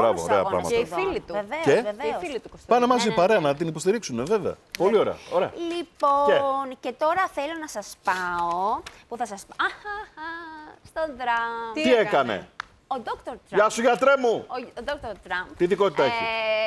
Μπράβο, ωραία πράγματα. Και οι φίλοι του. Βεβαίως. Πάνε μαζί παρέα να την υποστηρίξουν, βέβαια. Πολύ ωραία. Λοιπόν, και τώρα θέλω να σας πάω. Πού θα σας πάω? Στον Τραμπ. Τι έκανε? Ο Dr. Τραμπ. Γεια σου, γιατρέ μου! Ο Dr. Τραμπ. Τι ειδικότητα έχει?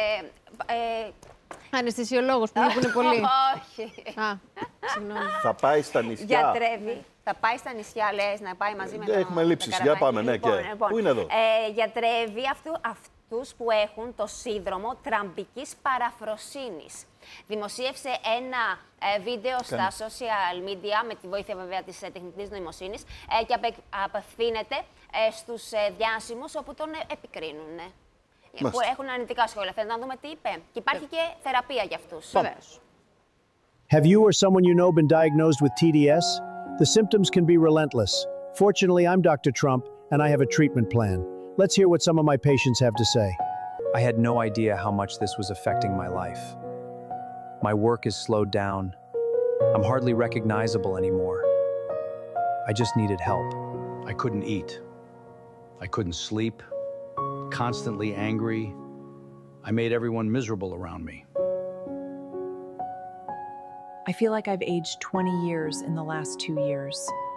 Αναισθησιολόγος που είναι πολύ. Όχι. Συγγνώμη. Θα πάει στα νησιά. Γιατρεύει. Θα πάει στα νησιά, λες, να πάει μαζί με τον. Έχουμε λήψεις. Για πάμε, ναι. Λοιπόν, Πού είναι εδώ? Γιατρεύει αυτούς που έχουν το σύνδρομο τραμπικής παραφροσύνης. Δημοσίευσε ένα βίντεο στα social media, με τη βοήθεια βέβαια της τεχνητής νοημοσύνης, και απευθύνεται στους διάσημους όπου τον επικρίνουν. Που έχουν αρνητικά σχόλια. Θέλετε να δούμε τι είπε? Και υπάρχει και θεραπεία για αυτούς. Have you or someone you know been diagnosed with TDS? The symptoms can be relentless. Fortunately, I'm Dr. Trump, and I have a treatment plan. Let's hear what some of my patients have to say. I had no idea how much this was affecting my life. My work is slowed down. I'm hardly recognizable anymore. I just needed help. I couldn't eat. I couldn't sleep. Constantly angry. I made everyone miserable around me. I feel like I've aged 20 years in the last 2 years.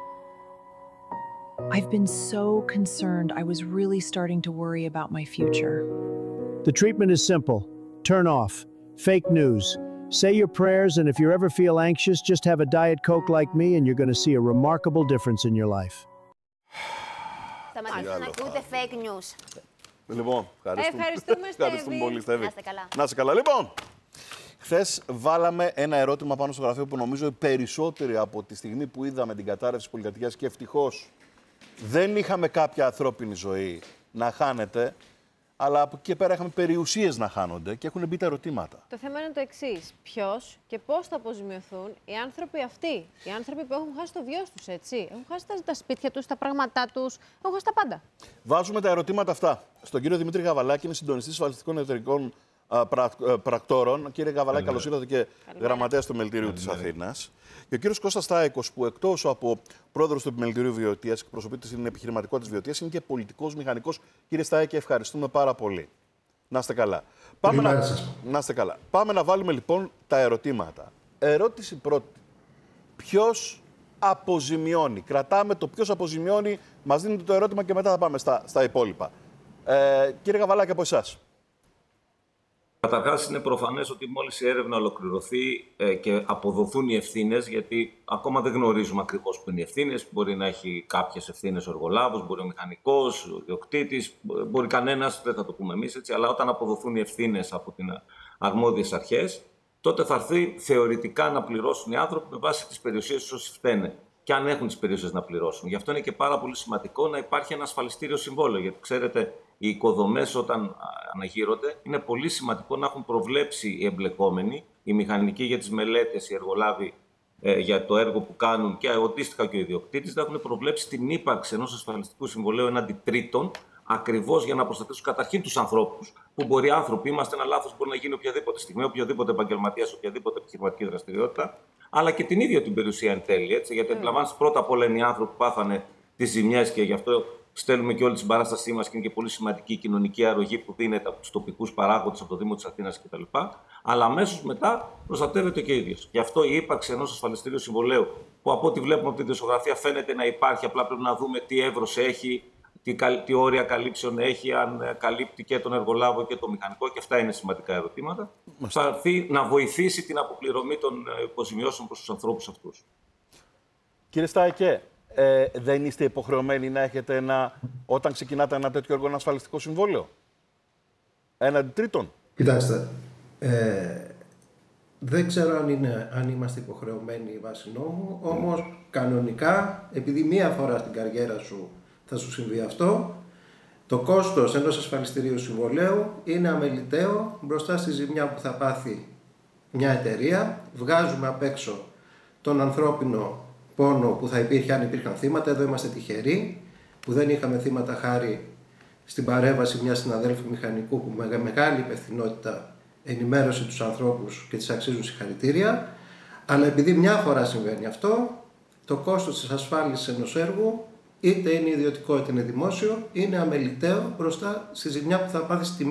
I've been so concerned. I was really starting to worry about my future. The treatment is simple. Turn off. Fake news. Say your prayers, and if you ever feel anxious, just have a Diet Coke like me, and you're going to see a remarkable difference in your life. Σταματήστε να ακούτε fake news. Λοιπόν, ευχαριστούμε πολύ, Στέβη. Να είστε καλά. Να είστε καλά. Λοιπόν, χθες βάλαμε ένα ερώτημα πάνω στο γραφείο που νομίζω οι περισσότεροι από τη στιγμή που είδαμε την κατάρρευση της πολυκατοικίας, και ευτυχώς δεν είχαμε κάποια ανθρώπινη ζωή να χάνεται, αλλά από εκεί και πέρα είχαμε περιουσίες να χάνονται και έχουν μπει τα ερωτήματα. Το θέμα είναι το εξής. Ποιος και πώς θα αποζημιωθούν οι άνθρωποι αυτοί? Οι άνθρωποι που έχουν χάσει το βιός τους, έτσι. Έχουν χάσει τα σπίτια τους, τα πράγματά τους, έχουν χάσει τα πάντα. Βάζουμε τα ερωτήματα αυτά στον κύριο Δημήτρη Γαβαλάκη, είναι συντονιστής ασφαλιστικών εταιρικών πρακτόρων. Κύριε Γαβαλάκη, καλώς ήρθατε, και γραμματέας του Επιμελητηρίου της Αθήνας. Και ο κύριος Κώστας Στάικος, που εκτός από πρόεδρος του Επιμελητηρίου Βιωτείας, εκπροσωπεί την επιχειρηματικότητα της Βιωτείας, είναι και πολιτικός μηχανικός. Κύριε Στάικη, ευχαριστούμε πάρα πολύ. Να είστε καλά. Να είστε καλά. Πάμε να βάλουμε λοιπόν τα ερωτήματα. Ερώτηση πρώτη. Ποιος αποζημιώνει? Κρατάμε το ποιος αποζημιώνει, μας δίνετε το ερώτημα και μετά θα πάμε στα υπόλοιπα. Κύριε Γαβαλάκη, από εσάς. Καταρχάς, είναι προφανές ότι μόλις η έρευνα ολοκληρωθεί και αποδοθούν οι ευθύνες, γιατί ακόμα δεν γνωρίζουμε ακριβώς που είναι οι ευθύνες. Μπορεί να έχει κάποιες ευθύνες ο εργολάβος, μπορεί ο μηχανικός, ο ιδιοκτήτης, μπορεί κανένας, δεν θα το πούμε εμείς έτσι. Αλλά όταν αποδοθούν οι ευθύνες από τις αρμόδιες αρχές, τότε θα έρθει θεωρητικά να πληρώσουν οι άνθρωποι με βάση τις περιουσίες τους όσοι φταίνε. Και αν έχουν τις περιουσίες να πληρώσουν. Γι' αυτό είναι και πάρα πολύ σημαντικό να υπάρχει ένα ασφαλιστήριο συμβόλαιο. Γιατί ξέρετε, οι οικοδομές όταν αναγείρονται, είναι πολύ σημαντικό να έχουν προβλέψει οι εμπλεκόμενοι, οι μηχανικοί για τις μελέτες, οι εργολάβοι για το έργο που κάνουν και αντίστοιχα και ο ιδιοκτήτης, να έχουν προβλέψει την ύπαρξη ενός ασφαλιστικού συμβολέου έναντι τρίτων, ακριβώς για να προστατεύσουν καταρχήν τους ανθρώπους. Που μπορεί άνθρωποι, είμαστε, ένα λάθος μπορεί να γίνει οποιαδήποτε στιγμή, οποιοδήποτε επαγγελματίας, οποιαδήποτε επιχειρηματική δραστηριότητα, αλλά και την ίδια την περιουσία εν τέλει. Έτσι, γιατί αντιλαμβάνεστε, πρώτα απ' όλα είναι οι άνθρωποι που πάθανε τις ζημιές και γι' αυτό στέλνουμε και όλη τη συμπαράστασή μας και είναι και πολύ σημαντική η κοινωνική αρρωγή που δίνεται από τους τοπικούς παράγοντες, από το Δήμο της Αθήνας κτλ. Αλλά αμέσως μετά προστατεύεται και ο ίδιος. Γι' αυτό η ύπαρξη ενός ασφαλιστήριου συμβολέου, που από ό,τι βλέπουμε από τη δισογραφία φαίνεται να υπάρχει, απλά πρέπει να δούμε τι εύρος έχει, τι όρια καλύψεων έχει, αν καλύπτει και τον εργολάβο και τον μηχανικό, και αυτά είναι σημαντικά ερωτήματα. Θα έρθει να βοηθήσει την αποπληρωμή των υποζημιώσεων προς τους ανθρώπους αυτούς. Κύριε Στάικε, δεν είστε υποχρεωμένοι να έχετε όταν ξεκινάτε ένα τέτοιο έργο, ένα ασφαλιστικό συμβόλαιο έναντι τρίτων? Κοιτάξτε, δεν ξέρω αν είμαστε υποχρεωμένοι βάσει νόμου, όμως κανονικά, επειδή μία φορά στην καριέρα σου θα σου συμβεί αυτό, το κόστος ενός ασφαλιστηρίου συμβολαίου είναι αμεληταίο μπροστά στη ζημιά που θα πάθει μια εταιρεία. Βγάζουμε απ' έξω τον ανθρώπινο πόνο που θα υπήρχε αν υπήρχαν θύματα. Εδώ είμαστε τυχεροί που δεν είχαμε θύματα χάρη στην παρέμβαση μιας συναδέλφου μηχανικού που με μεγάλη υπευθυνότητα ενημέρωσε τους ανθρώπους και τις αξίζουν συγχαρητήρια. Αλλά επειδή μια φορά συμβαίνει αυτό, το κόστος της ασφάλισης ενός έργου, είτε είναι ιδιωτικό είτε είναι δημόσιο, είναι αμεληταίο μπροστά στη ζημιά που θα πάθει στη